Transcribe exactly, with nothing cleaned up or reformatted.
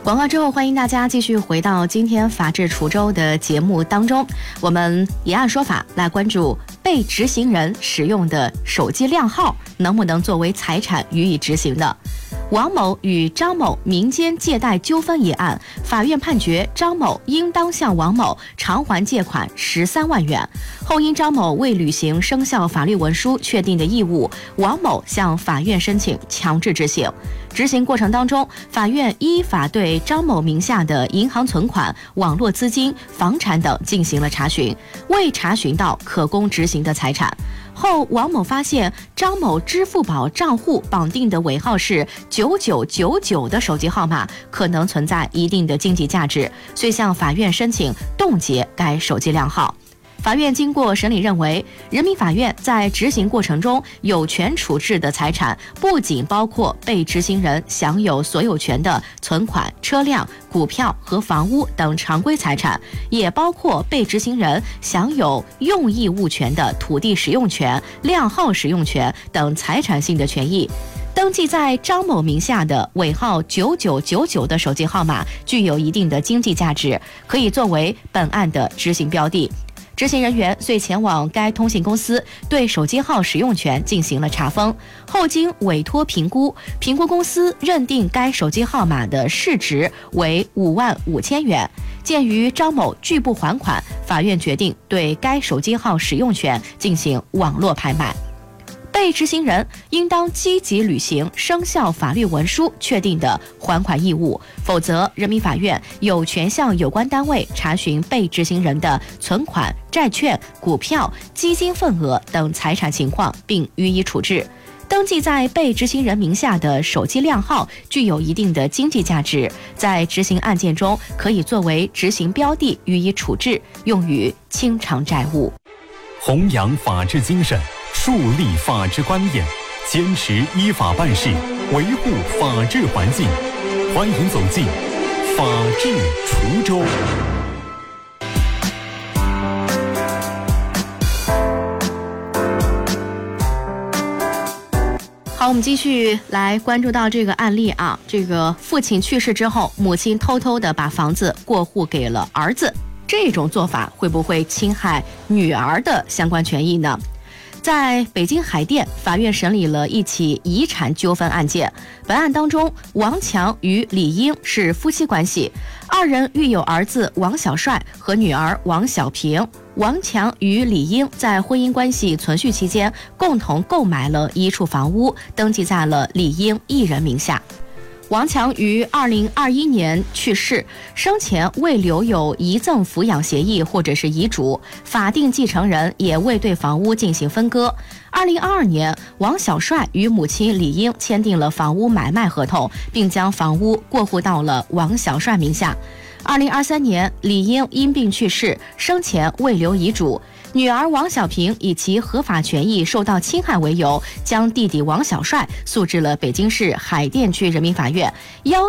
广告之后，欢迎大家继续回到今天法治滁州的节目当中。我们以案说法来关注被执行人使用的手机靓号能不能作为财产予以执行的。王某与张某民间借贷纠纷一案，法院判决张某应当向王某偿还借款十三万元。后因张某未履行生效法律文书确定的义务，王某向法院申请强制执行。执行过程当中，法院依法对张某名下的银行存款、网络资金、房产等进行了查询，未查询到可供执行的财产。后王某发现张某支付宝账户绑定的尾号是九九九九的手机号码可能存在一定的经济价值，遂向法院申请冻结该手机靓号。法院经过审理认为，人民法院在执行过程中有权处置的财产，不仅包括被执行人享有所有权的存款、车辆、股票和房屋等常规财产，也包括被执行人享有用益物权的土地使用权、靓号使用权等财产性的权益。登记在张某名下的尾号九九九九的手机号码具有一定的经济价值，可以作为本案的执行标的。执行人员遂前往该通信公司，对手机号使用权进行了查封。后经委托评估，评估公司认定该手机号码的市值为五万五千元。鉴于张某拒不还款，法院决定对该手机号使用权进行网络拍卖。被执行人应当积极履行生效法律文书确定的还款义务，否则人民法院有权向有关单位查询被执行人的存款、债券、股票、基金份额等财产情况，并予以处置。登记在被执行人名下的手机靓号具有一定的经济价值，在执行案件中可以作为执行标的予以处置，用于清偿债务。 弘扬法治精神，树立法治观念，坚持依法办事，维护法治环境。欢迎走进法治滁州。 好，我们继续来关注到这个案例啊，这个父亲去世之后，母亲偷偷的把房子过户给了儿子，这种做法会不会侵害女儿的相关权益呢？在北京海淀，法院审理了一起遗产纠纷案件。本案当中，王强与李英是夫妻关系，二人育有儿子王小帅和女儿王小平。王强与李英在婚姻关系存续期间，共同购买了一处房屋，登记在了李英一人名下。王强于二零二一年去世，生前未留有遗赠抚养协议或者是遗嘱，法定继承人也未对房屋进行分割。二零二二年，王小帅与母亲李英签订了房屋买卖合同，并将房屋过户到了王小帅名下。二零二三年，李英因病去世，生前未留遗嘱。女儿王小平以其合法权益受到侵害为由，将弟弟王小帅诉至了北京市海淀区人民法院，要